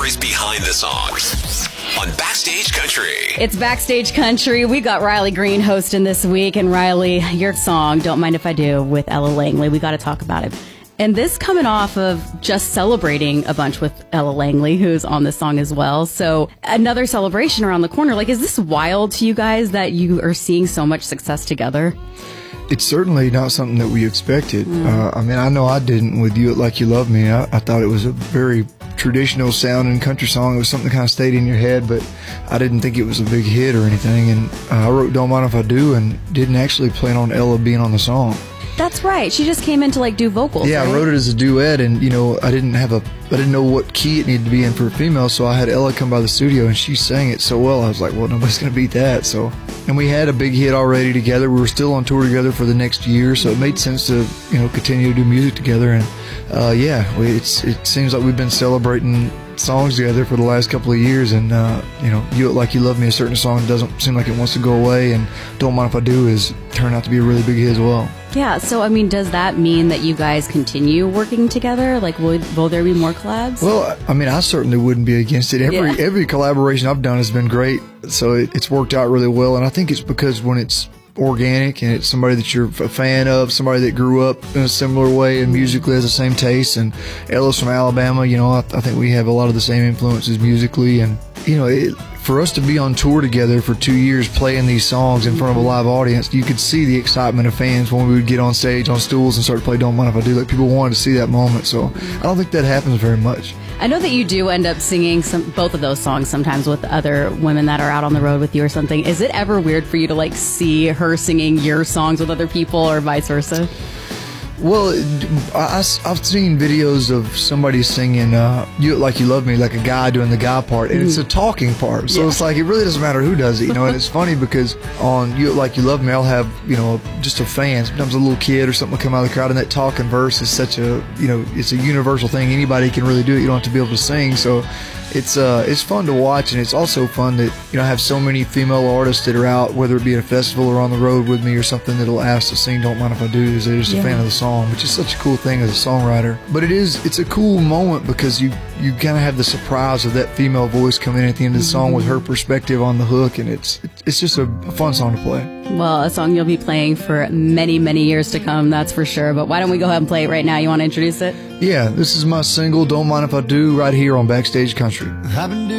stories behind the songs on Backstage Country. It's Backstage Country. We got Riley Green hosting this week. And Riley, your song, Don't Mind If I Do, with Ella Langley, we got to talk about it. And this coming off of just celebrating a bunch with Ella Langley, who's on this song as well. So another celebration around the corner. Like, is this wild to you guys that you are seeing so much success together? It's certainly not something that we expected. I mean, I know I didn't with You Like You Love Me. I thought it was a very traditional sounding country song. It was something that kind of stayed in your head, but I didn't think it was a big hit or anything. And I wrote Don't Mind If I Do and didn't actually plan on Ella being on the song. That's right. She just came in to, like, do vocals. Yeah, right? I wrote it as a duet, and you know, I didn't know what key it needed to be in for a female, so I had Ella come by the studio, and she sang it so well. I was like, well, nobody's gonna beat that. So, and we had a big hit already together. We were still on tour together for the next year, so it made sense to, you know, continue to do music together. And it seems like we've been celebrating songs together for the last couple of years, and you know, You Like You Love Me, a certain song that doesn't seem like it wants to go away, and Don't Mind If I Do is turned out to be a really big hit as well. Yeah, so I mean, does that mean that you guys continue working together? Like, will there be more collabs? Well, I mean, I certainly wouldn't be against it. Every collaboration I've done has been great, so it's worked out really well, and I think it's because when it's organic and it's somebody that you're a fan of, somebody that grew up in a similar way and musically has the same taste. And Ella's from Alabama, you know, I think we have a lot of the same influences musically, and you know, for us to be on tour together for 2 years playing these songs in front of a live audience, you could see the excitement of fans when we would get on stage on stools and start to play Don't Mind If I Do. Like, people wanted to see that moment, so I don't think that happens very much. I know that you do end up singing both of those songs sometimes with other women that are out on the road with you or something. Is it ever weird for you to, like, see her singing your songs with other people or vice versa? Well, I've seen videos of somebody singing You Like You Love Me, like a guy doing the guy part, and it's a talking part. So it's like, it really doesn't matter who does it, you know. And it's funny because on You Like You Love Me, I'll have, you know, just a fan, sometimes a little kid or something will come out of the crowd, and that talking verse is such a, you know, it's a universal thing. Anybody can really do it. You don't have to be able to sing. So it's fun to watch, and it's also fun that, you know, I have so many female artists that are out, whether it be at a festival or on the road with me or something, that'll ask to sing Don't Mind If I Do, because they're just a fan of the song, which is such a cool thing as a songwriter. But it's a cool moment because you kind of have the surprise of that female voice coming in at the end of the song with her perspective on the hook, and it's just a fun song to play. Well, a song you'll be playing for many, many years to come, that's for sure. But why don't we go ahead and play it right now? You want to introduce it? Yeah, this is my single, Don't Mind If I Do, right here on Backstage Country.